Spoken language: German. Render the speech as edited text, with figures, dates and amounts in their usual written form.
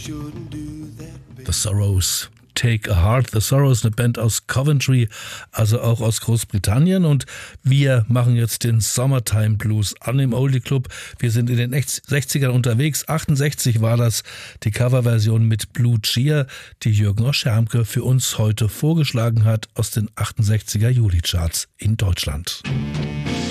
The Sorrows. Take a Heart. The Sorrows, eine Band aus Coventry, also auch aus Großbritannien. Und wir machen jetzt den Summertime Blues an dem Oldie Club. Wir sind in den 60ern unterwegs. 68 war das die Coverversion mit Blue Cheer, die Jürgen Oscherhamke für uns heute vorgeschlagen hat aus den 68er Juli-Charts in Deutschland.